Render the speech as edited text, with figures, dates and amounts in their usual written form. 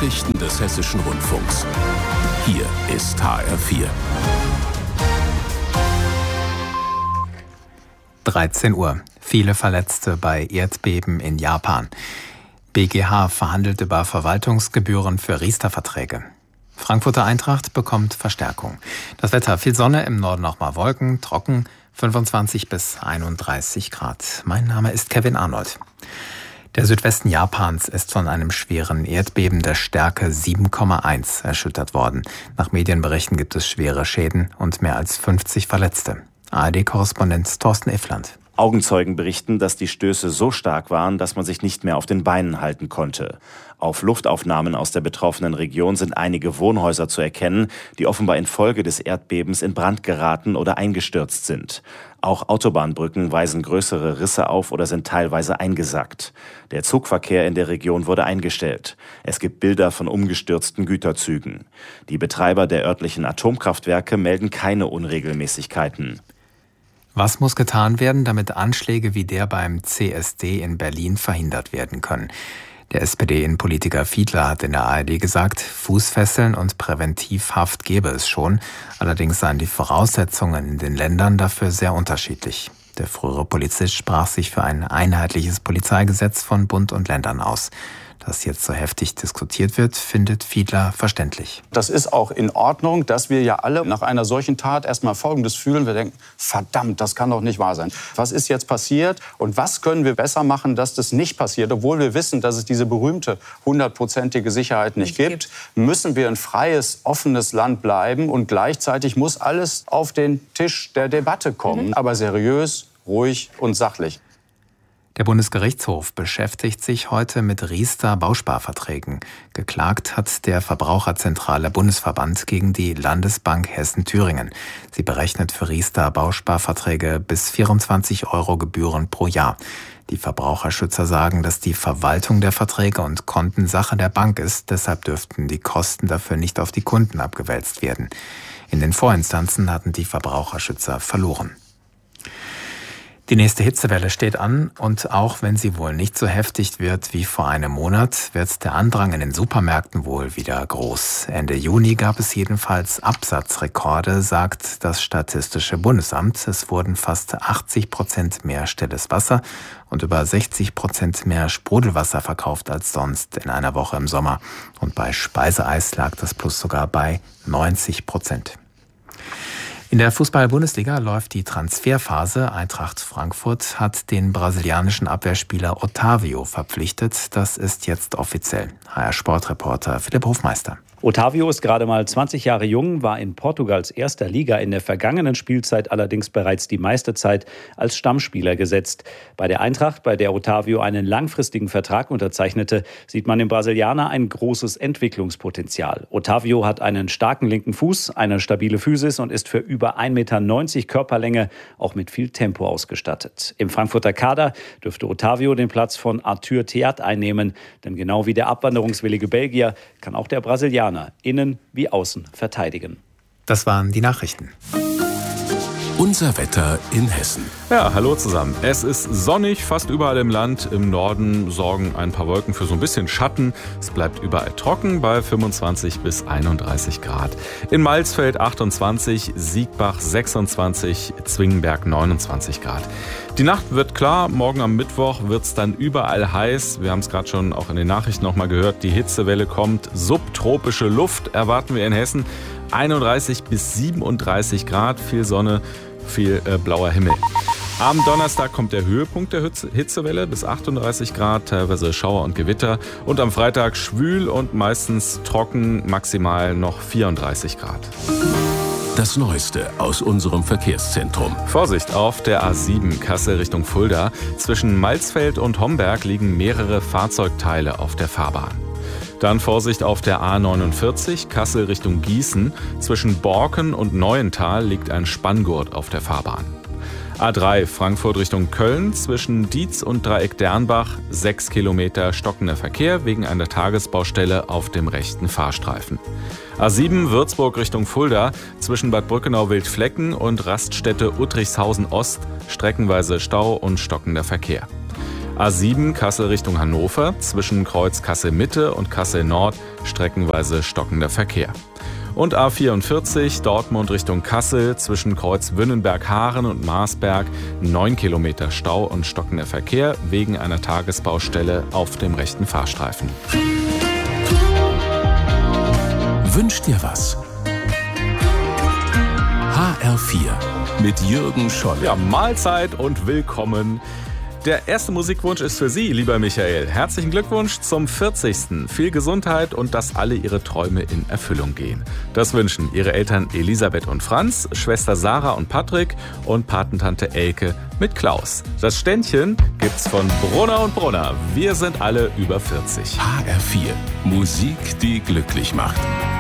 Nachrichten des Hessischen Rundfunks. Hier ist HR4. 13 Uhr. Viele Verletzte bei Erdbeben in Japan. BGH verhandelt über Verwaltungsgebühren für Riester-Verträge. Frankfurter Eintracht bekommt Verstärkung. Das Wetter: viel Sonne, im Norden auch mal Wolken, trocken, 25 bis 31 Grad. Mein Name ist Kevin Arnold. Der Südwesten Japans ist von einem schweren Erdbeben der Stärke 7,1 erschüttert worden. Nach Medienberichten gibt es schwere Schäden und mehr als 50 Verletzte. ARD-Korrespondent Thorsten Iffland. Augenzeugen berichten, dass die Stöße so stark waren, dass man sich nicht mehr auf den Beinen halten konnte. Auf Luftaufnahmen aus der betroffenen Region sind einige Wohnhäuser zu erkennen, die offenbar infolge des Erdbebens in Brand geraten oder eingestürzt sind. Auch Autobahnbrücken weisen größere Risse auf oder sind teilweise eingesackt. Der Zugverkehr in der Region wurde eingestellt. Es gibt Bilder von umgestürzten Güterzügen. Die Betreiber der örtlichen Atomkraftwerke melden keine Unregelmäßigkeiten. Was muss getan werden, damit Anschläge wie der beim CSD in Berlin verhindert werden können? Der SPD-Innenpolitiker Fiedler hat in der ARD gesagt, Fußfesseln und Präventivhaft gäbe es schon. Allerdings seien die Voraussetzungen in den Ländern dafür sehr unterschiedlich. Der frühere Polizist sprach sich für ein einheitliches Polizeigesetz von Bund und Ländern aus. Dass jetzt so heftig diskutiert wird, findet Fiedler verständlich. Das ist auch in Ordnung, dass wir ja alle nach einer solchen Tat erstmal Folgendes fühlen. Wir denken, verdammt, das kann doch nicht wahr sein. Was ist jetzt passiert und was können wir besser machen, dass das nicht passiert? Obwohl wir wissen, dass es diese berühmte 100%ige Sicherheit nicht gibt, müssen wir ein freies, offenes Land bleiben. Und gleichzeitig muss alles auf den Tisch der Debatte kommen. Aber seriös, ruhig und sachlich. Der Bundesgerichtshof beschäftigt sich heute mit Riester-Bausparverträgen. Geklagt hat der Verbraucherzentrale Bundesverband gegen die Landesbank Hessen-Thüringen. Sie berechnet für Riester-Bausparverträge bis 24 € Gebühren pro Jahr. Die Verbraucherschützer sagen, dass die Verwaltung der Verträge und Konten Sache der Bank ist. Deshalb dürften die Kosten dafür nicht auf die Kunden abgewälzt werden. In den Vorinstanzen hatten die Verbraucherschützer verloren. Die nächste Hitzewelle steht an und auch wenn sie wohl nicht so heftig wird wie vor einem Monat, wird der Andrang in den Supermärkten wohl wieder groß. Ende Juni gab es jedenfalls Absatzrekorde, sagt das Statistische Bundesamt. Es wurden fast 80% mehr stilles Wasser und über 60% mehr Sprudelwasser verkauft als sonst in einer Woche im Sommer. Und bei Speiseeis lag das Plus sogar bei 90%. In der Fußball-Bundesliga läuft die Transferphase. Eintracht Frankfurt hat den brasilianischen Abwehrspieler Otavio verpflichtet. Das ist jetzt offiziell. HR-Sportreporter Philipp Hofmeister. Otavio ist gerade mal 20 Jahre jung, war in Portugals erster Liga in der vergangenen Spielzeit allerdings bereits die meiste Zeit als Stammspieler gesetzt. Bei der Eintracht, bei der Otavio einen langfristigen Vertrag unterzeichnete, sieht man im Brasilianer ein großes Entwicklungspotenzial. Otavio hat einen starken linken Fuß, eine stabile Physis und ist für über 1,90 Meter Körperlänge auch mit viel Tempo ausgestattet. Im Frankfurter Kader dürfte Otavio den Platz von Arthur Theat einnehmen, denn genau wie der abwanderungswillige Belgier kann auch der Brasilianer innen wie außen verteidigen. Das waren die Nachrichten. Unser Wetter in Hessen. Ja, hallo zusammen. Es ist sonnig, fast überall im Land. Im Norden sorgen ein paar Wolken für so ein bisschen Schatten. Es bleibt überall trocken bei 25 bis 31 Grad. In Malsfeld 28, Siegbach 26, Zwingenberg 29 Grad. Die Nacht wird klar, morgen am Mittwoch wird es dann überall heiß. Wir haben es gerade schon auch in den Nachrichten nochmal gehört, die Hitzewelle kommt. Subtropische Luft erwarten wir in Hessen. 31 bis 37 Grad, viel Sonne, viel blauer Himmel. Am Donnerstag kommt der Höhepunkt der Hitzewelle bis 38 Grad, teilweise Schauer und Gewitter. Und am Freitag schwül und meistens trocken, maximal noch 34 Grad. Das Neueste aus unserem Verkehrszentrum. Vorsicht auf der A7 Kassel Richtung Fulda. Zwischen Malsfeld und Homberg liegen mehrere Fahrzeugteile auf der Fahrbahn. Dann Vorsicht auf der A49 Kassel Richtung Gießen. Zwischen Borken und Neuental liegt ein Spanngurt auf der Fahrbahn. A3 Frankfurt Richtung Köln. Zwischen Dietz und Dreieck Dernbach 6 Kilometer stockender Verkehr wegen einer Tagesbaustelle auf dem rechten Fahrstreifen. A7 Würzburg Richtung Fulda. Zwischen Bad Brückenau-Wildflecken und Raststätte Uttrichshausen Ost streckenweise Stau und stockender Verkehr. A7 Kassel Richtung Hannover, zwischen Kreuz Kassel-Mitte und Kassel-Nord streckenweise stockender Verkehr. Und A44 Dortmund Richtung Kassel, zwischen Kreuz Wünnenberg-Haaren und Marsberg 9 Kilometer Stau und stockender Verkehr wegen einer Tagesbaustelle auf dem rechten Fahrstreifen. Wünsch dir was? HR4 mit Jürgen Scholle. Ja, Mahlzeit und willkommen. Der erste Musikwunsch ist für Sie, lieber Michael. Herzlichen Glückwunsch zum 40. Viel Gesundheit und dass alle Ihre Träume in Erfüllung gehen. Das wünschen Ihre Eltern Elisabeth und Franz, Schwester Sarah und Patrick und Patentante Elke mit Klaus. Das Ständchen gibt's von Brunner und Brunner. Wir sind alle über 40. HR4 Musik, die glücklich macht.